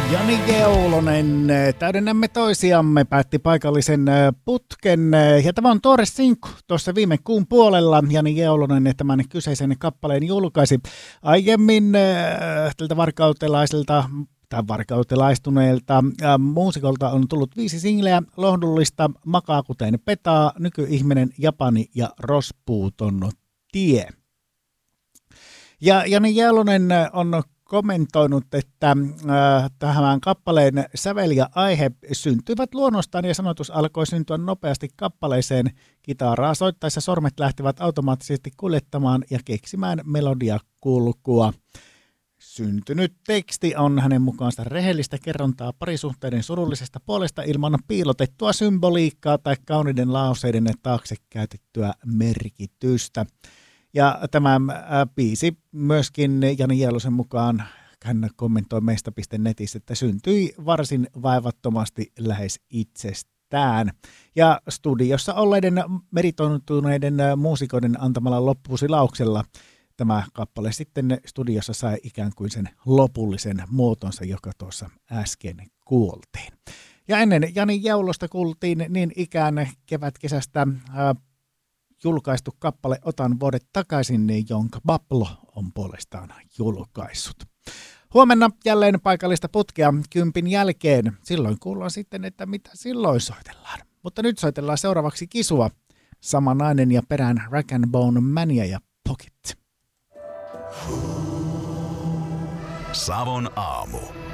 Jani Jeulonen, täydennämme toisiamme, päätti paikallisen putken. Ja tämä on tuore sinkku tuossa viime kuun puolella. Jani Jeulonen tämän kyseisen kappaleen julkaisi aiemmin tältä varkautelaistuneelta muusikolta on tullut 5 singleä, lohdullista, makaa kuten petaa, nykyihminen, Japani ja Rospuuton tie. Ja Jani Jeulonen on kommentoinut, että tähän kappaleen sävel ja aihe syntyivät luonnostaan ja sanotus alkoi syntyä nopeasti kappaleeseen. Kitaraa soittaessa sormet lähtivät automaattisesti kuljettamaan ja keksimään melodiakulkua. Syntynyt teksti on hänen mukaansa rehellistä kerrontaa parisuhteiden surullisesta puolesta ilman piilotettua symboliikkaa tai kauniiden lauseiden taakse käytettyä merkitystä. Ja tämä biisi myöskin Jani Jeulosen mukaan, hän kommentoi meistä.netissä, että syntyi varsin vaivattomasti lähes itsestään. Ja studiossa olleiden meritoituneiden muusikoiden antamalla loppusilauksella tämä kappale sitten studiossa sai ikään kuin sen lopullisen muotonsa, joka tuossa äsken kuultiin. Ja ennen Jani Jeulosta kuultiin niin ikään kevätkesästä julkaistu kappale Otan vuodet takaisin, jonka Bablo on puolestaan julkaissut. Huomenna jälleen paikallista putkea 10 jälkeen. Silloin kuullaan sitten, että mitä silloin soitellaan. Mutta nyt soitellaan seuraavaksi Kisua. Sama nainen ja perään Rag and Bone Mania ja Pocket. Savon aamu.